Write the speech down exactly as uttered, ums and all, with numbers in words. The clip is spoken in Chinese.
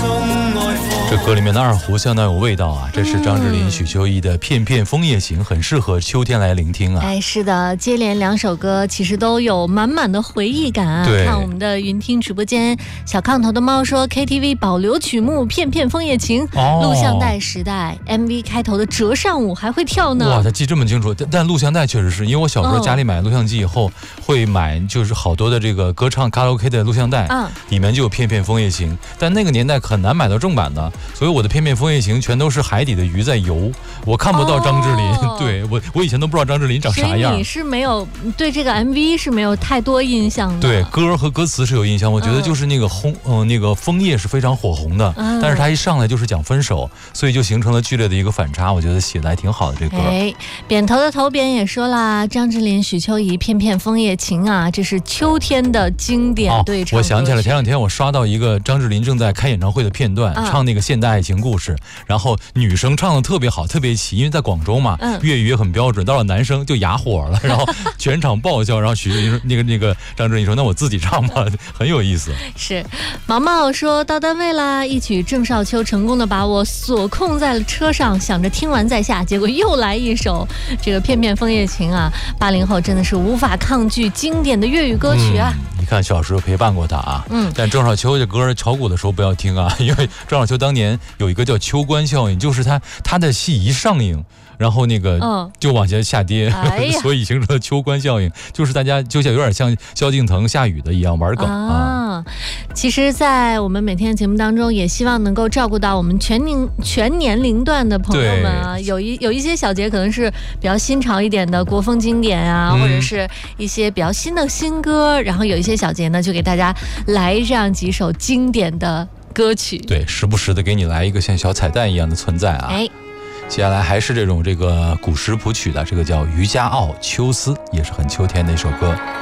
这歌里面的二胡相当有味道啊，这是张智霖、许秋怡的《片片枫叶情》，很适合秋天来聆听啊。 哎，是的，接连两首歌其实都有满满的回忆感啊。 对， 看我们的云听直播间，小炕头的猫说 K T V 保留曲目《片片枫叶情》， 哦， 录像带时代 M V 开头的折扇舞还会跳呢。 哇，他记这么清楚。但但录像带确实是因为我小时候家里买录像机以后，会买就是好多的这个歌唱卡拉 OK 的录像带， 嗯， 里面就有《片片枫叶情》，但那个年代很难买到正版的，所以我的《片片枫叶情》全都是海底的鱼在游，我看不到张智霖。 哦、 对我，我以前都不知道张智霖长啥样。 所以你是没有对这个 M V 是没有太多印象的。 对，歌和歌词是有印象，我觉得就是那个红，嗯、呃，那个枫叶是非常火红的，嗯、但是他一上来就是讲分手，所以就形成了剧烈的一个反差。我觉得写的还挺好的这歌。 哎，扁头的头扁也说啦，张智霖、许秋怡《片片枫叶情》啊，这是秋天的经典对唱、 哦。我想起来，前两天我刷到一个张智霖正在开演唱会的片段，嗯、唱那个现代爱情故事，然后女生唱的特别好，特别齐，因为在广州嘛，嗯、粤语也很标准。到了男生就哑火了，然后全场爆笑。然后许秋怡说：“那个那个张智霖说，那我自己唱吧，很有意思。” 是，毛毛说到单位啦，一曲郑少秋成功的把我锁控在了车上，想着听完再下，结果又来一首这个《片片枫叶情》啊！八零后真的是无法抗拒经典的粤语歌曲啊！ 嗯、你看小时候陪伴过他啊，嗯，但郑少秋这歌炒股的时候不要听啊，因为郑少秋当年有一个叫秋官效应，就是他他的戏一上映，然后那个就往下下跌， 哎、 所以形成了秋官效应，就是大家就像有点像萧敬腾下雨的一样玩梗啊。 啊其实，在我们每天的节目当中，也希望能够照顾到我们全年全年龄段的朋友们啊。有一有一些小节可能是比较新潮一点的国风经典啊，嗯、或者是一些比较新的新歌，然后有一些小节呢，就给大家来这样几首经典的歌曲。 对，时不时的给你来一个像小彩蛋一样的存在啊。 哎。 接下来还是这种这个古诗谱曲的，这个叫《渔家傲·秋思》，也是很秋天的一首歌。